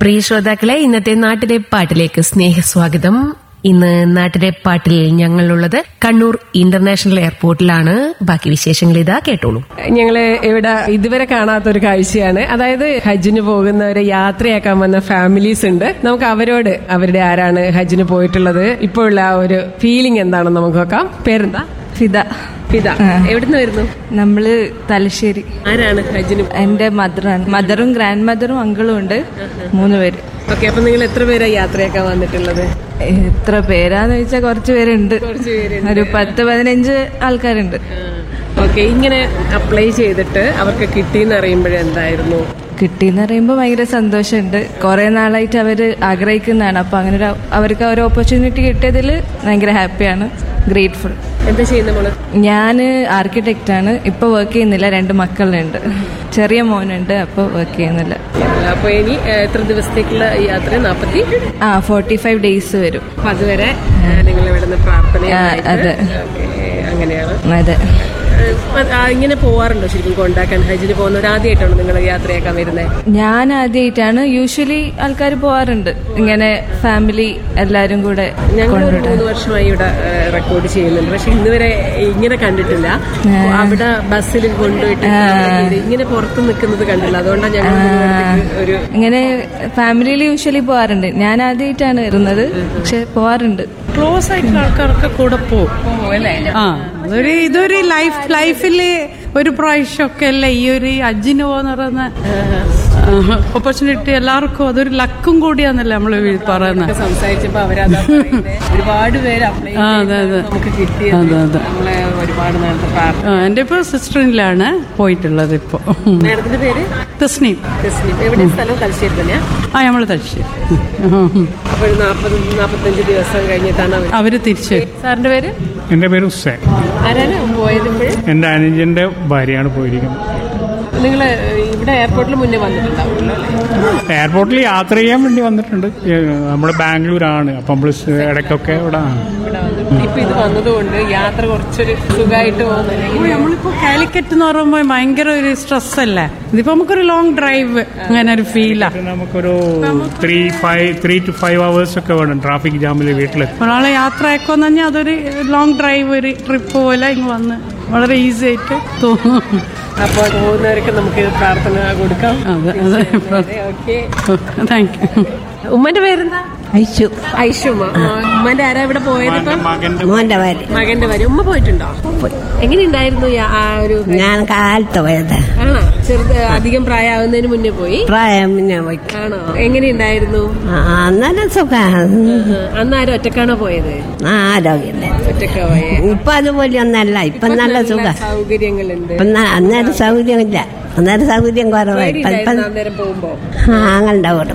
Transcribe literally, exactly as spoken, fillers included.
പ്രിയ ശ്രോതാക്കളെ, ഇന്നത്തെ നാട്ടിലെ പാട്ടിലേക്ക് സ്നേഹസ്വാഗതം. ഇന്ന് നാട്ടിലെ പാട്ടിൽ ഞങ്ങളുള്ളത് കണ്ണൂർ ഇന്റർനാഷണൽ എയർപോർട്ടിലാണ്. ബാക്കി വിശേഷങ്ങൾ ഇതാ കേട്ടോളൂ. ഞങ്ങള് ഇവിടെ ഇതുവരെ കാണാത്തൊരു കാഴ്ചയാണ്. അതായത് ഹജ്ജിന് പോകുന്നവരെ യാത്രയാക്കാൻ വന്ന ഫാമിലീസ് ഉണ്ട്. നമുക്ക് അവരോട് അവരുടെ ആരാണ് ഹജ്ജിന് പോയിട്ടുള്ളത്, ഇപ്പോഴുള്ള ആ ഒരു ഫീലിംഗ് എന്താണെന്ന് നമുക്ക് നോക്കാം. പേരെന്താ? ഫിദ. ഫിദ. എവിടുന്ന് വരുന്നു? നമ്മള് തലശ്ശേരി. ആരാണ് ഹജ്ജിന്? എന്റെ മദറാണ്. മദറും ഗ്രാൻഡ് മദറും അങ്കിളും ഉണ്ട്, മൂന്ന് പേര്. ഓക്കെ, അപ്പൊ നിങ്ങൾ എത്ര പേരാ യാത്രയാക്കാൻ വന്നിട്ടുള്ളത്? എത്ര പേരാന്ന് ചോദിച്ചാൽ കുറച്ച് പേരുണ്ട്, ഒരു പത്ത് പതിനഞ്ച് ആൾക്കാരുണ്ട്. ഓക്കെ, ഇങ്ങനെ അപ്ലൈ ചെയ്തിട്ട് അവർക്ക് കിട്ടിയെന്ന് അറിയുമ്പോഴേ എന്തായിരുന്നു? കിട്ടിയെന്ന് പറയുമ്പോൾ ഭയങ്കര സന്തോഷമുണ്ട്. കുറെ നാളായിട്ട് അവര് ആഗ്രഹിക്കുന്നതാണ്. അപ്പൊ അങ്ങനെ ഒരു അവർക്ക് ഒരു ഓപ്പർച്യൂണിറ്റി കിട്ടിയതിൽ ഭയങ്കര ഹാപ്പിയാണ്, ഗ്രേറ്റ്ഫുൾ. എന്താ ചെയ്യുന്ന മോള്? ഞാൻ ആർക്കിടെക്റ്റ് ആണ്. ഇപ്പൊ വർക്ക് ചെയ്യുന്നില്ല, രണ്ട് മക്കളുണ്ട്, ചെറിയ മോനുണ്ട്, അപ്പൊ വർക്ക് ചെയ്യുന്നില്ല. അപ്പൊ ഇനി എത്ര ദിവസത്തേക്കുള്ള യാത്ര? നാപ്പത്തി ആ ഫോർട്ടി ഫൈവ് ഡേയ്സ് വരും. അപ്പൊ അതുവരെ നിങ്ങൾ ഇവിടുന്ന് പ്രാർത്ഥന? അതെ, അങ്ങനെയാണ്. അതെ. ഇങ്ങനെ പോവാറുണ്ടോ ശരിക്കും കൊണ്ടാക്കാൻ? ഹജ്ജിന് പോകുന്നവർ ആദ്യമായിട്ടാണോ നിങ്ങൾ യാത്രയാക്കാൻ വരുന്നത്? ഞാൻ ആദ്യമായിട്ടാണ്. യൂഷ്വലി ആൾക്കാർ പോവാറുണ്ട് ഇങ്ങനെ, ഫാമിലി എല്ലാരും കൂടെ. ഞങ്ങൾ ഒരു മൂന്ന് വർഷമായി ഇവിടെ റെക്കോർഡ് ചെയ്യുന്നുണ്ട്, പക്ഷെ ഇന്നുവരെ ഇങ്ങനെ കണ്ടിട്ടില്ല. അവിടെ ബസ്സിൽ കൊണ്ടുപോയിട്ട് ഇങ്ങനെ പുറത്ത് നിൽക്കുന്നത് കണ്ടില്ല. അതുകൊണ്ടാണ് ഞങ്ങൾ ഒരു ഇങ്ങനെ ഫാമിലിയിൽ യൂഷ്വലി പോവാറുണ്ട്. ഞാൻ ആദ്യമായിട്ടാണ് വരുന്നത്, പക്ഷെ പോവാറുണ്ട്. ക്ലോസ് ആയിട്ടുള്ള ആൾക്കാർക്ക് കൂടെ പോകും അല്ലേ? ആ, അതൊരു ഇതൊരു ലൈഫ് ലൈഫില് ഒരു പ്രാവശ്യമൊക്കെ അല്ലേ ഈ ഒരു ഹജ്ജിന് പോകുന്ന പറയുന്ന ഓപ്പർച്യൂണിറ്റി. എല്ലാവർക്കും അതൊരു ലക്കും കൂടിയാന്നല്ലേ നമ്മള് പറയുന്നത്. സംസാരിച്ചപ്പോ അവരത് ഒരുപാട് പേര് അപ്ലൈ നമുക്ക് കിട്ടിയത്. അതെ അതെ, നമ്മളെ ഒരുപാട് നേരത്തെ പ്രാർത്ഥന. എന്റെ ഇപ്പൊ സിസ്റ്ററിലാണ് പോയിട്ടുള്ളത്. ഇപ്പൊ നേരത്തിന്റെ പേര് തസ്നീം. തസ്നീം. എവിടെ സ്ഥലം? തലശ്ശേരി തന്നെയാ? ആ, നമ്മള് തലശ്ശേരി. അപ്പൊ ഒരു നാപ്പത് നാപ്പത്തഞ്ച് ദിവസം കഴിഞ്ഞിട്ടാണ് അവര് തിരിച്ചു. സാറിന്റെ പേര്? എന്റെ പേര് ഹുസൈൻ. ആരാണ് പോയത്? എന്റെ അനുജന്റെ ഭാര്യയാണ് പോയിരിക്കുന്നത്. നിങ്ങൾ ഇവിടെ എയർപോർട്ടിൽ മുന്നേ വന്നിട്ടുണ്ടാവുമല്ലോ അല്ലേ? എയർപോർട്ടിൽ യാത്ര ചെയ്യാൻ വേണ്ടി വന്നിട്ടുണ്ട്. നമ്മുടെ ബാംഗ്ലൂരാണ്, അപ്പൊ നമ്മള് ഇടയ്ക്കൊക്കെ ഇവിടെ. ഇപ്പൊ ഇത് വന്നതുകൊണ്ട് യാത്ര കുറച്ചൊരു സുഖമായിട്ട് പോകുന്നില്ല. നമ്മളിപ്പോ കാലിക്കറ്റ് എന്ന് പറയുമ്പോ ഭയങ്കര ഒരു സ്ട്രെസ് അല്ലേ. ഇതിപ്പോ നമുക്കൊരു ലോങ് ഡ്രൈവ്, അങ്ങനെ ഒരു ഫീലാ. നമുക്കൊരു three five three to five hours ഒക്കെ വേണം ട്രാഫിക് ജാമിൽ വീട്ടിലെത്തി. ഒരാളെ യാത്ര ആക്കുമെന്ന് പറഞ്ഞാൽ അതൊരു ലോങ് ഡ്രൈവ്, ഒരു ട്രിപ്പ് പോലെ ഇങ്ങ് വന്ന് വളരെ ഈസി ആയിട്ട് തോന്നും. അപ്പോൾ പോകുന്നവരൊക്കെ നമുക്ക് പ്രാർത്ഥന കൊടുക്കാം. അതെ അതെ, ഓക്കെ, താങ്ക് യു. ഉമ്മന്റെ പേരെന്താ? ഐശു. ഐശു. ഉമ്മന്റെ ആരാ ഇവിടെ പോയത്? മോന്റെ പേര്. മകന്റെ പേര്. ഉമ്മ പോയിട്ടുണ്ടോ? എങ്ങനെയുണ്ടായിരുന്നു ആ ഒരു? ഞാൻ കാലത്ത് പോയത്. ആണോ? ചെറുത് അധികം പ്രായമാവുന്നതിന് മുന്നേ പോയി? പ്രായം മുന്നേ പോയി. ആണോ? എങ്ങനെയുണ്ടായിരുന്നു? നല്ല സുഖമാണ്. അന്ന് ആരും ഒറ്റക്കാണോ പോയത്? ആരോഗ്യം ഒറ്റക്കാ പോയത്. ഇപ്പൊ അതുപോലെ ഒന്നല്ല, ഇപ്പൊ നല്ല സുഖം, സൗകര്യങ്ങളുണ്ട്. അന്നേരം സൗകര്യമില്ല, അന്നേരം സൗകര്യം കുറവായി. അന്നേരം പോകുമ്പോ ആങ്ങളുടെ കൂടെ